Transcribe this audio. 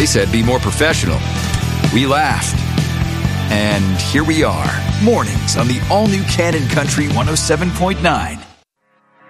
They said be more professional. We laughed. And here we are, mornings on the all-new Cannon Country 107.9.